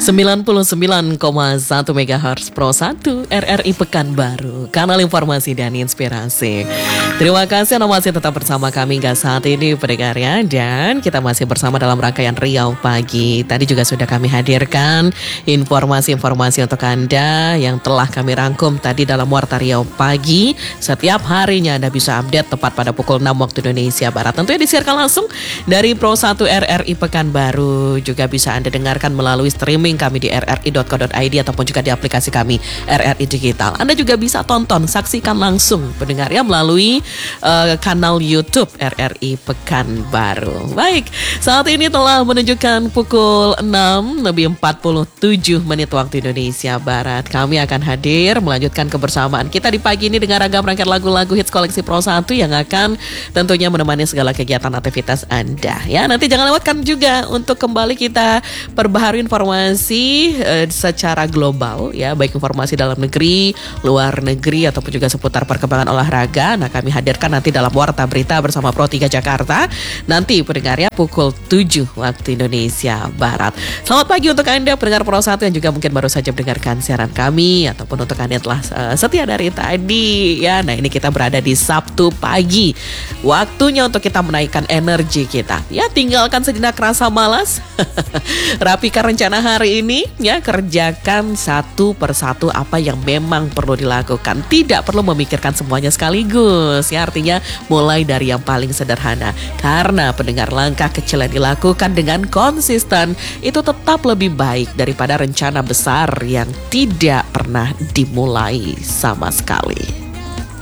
99,1 MHz Pro 1 RRI Pekanbaru, kanal informasi dan inspirasi. Terima kasih Anda masih tetap bersama kami hingga saat ini pendengarnya. Dan kita masih bersama dalam rangkaian Riau Pagi. Tadi juga sudah kami hadirkan informasi-informasi untuk Anda yang telah kami rangkum tadi dalam Warta Riau Pagi. Setiap harinya Anda bisa update tepat pada pukul 6 waktu Indonesia Barat. Tentunya disiarkan langsung dari Pro 1 RRI Pekanbaru. Juga bisa Anda dengarkan melalui streaming kami di rri.co.id ataupun juga di aplikasi kami RRI Digital. Anda juga bisa tonton, saksikan langsung pendengarnya melalui kanal YouTube RRI Pekanbaru. Baik, saat ini telah menunjukkan pukul 6:47 waktu Indonesia Barat. Kami akan hadir melanjutkan kebersamaan kita di pagi ini dengan ragam rangkaian lagu-lagu hits koleksi Pro 1 yang akan tentunya menemani segala kegiatan aktivitas Anda. Ya, nanti jangan lewatkan juga untuk kembali kita perbaharui informasi secara global, ya, baik informasi dalam negeri, luar negeri ataupun juga seputar perkembangan olahraga. Nah, kami hadirkan nanti dalam Warta Berita bersama Pro 3 Jakarta. Nanti pendengarnya pukul 7 waktu Indonesia Barat. Selamat pagi untuk Anda pendengar Pro 1 yang juga mungkin baru saja mendengarkan siaran kami, ataupun untuk Anda yang telah setia dari tadi, ya. Nah, ini kita berada di Sabtu pagi. Waktunya untuk kita menaikkan energi kita. Ya, tinggalkan sejenak rasa malas. Rapikan rencana hari ini, ya, kerjakan satu persatu apa yang memang perlu dilakukan. Tidak perlu memikirkan semuanya sekaligus, ya, artinya mulai dari yang paling sederhana. Karena pendengar, langkah kecil yang dilakukan dengan konsisten itu tetap lebih baik daripada rencana besar yang tidak pernah dimulai sama sekali.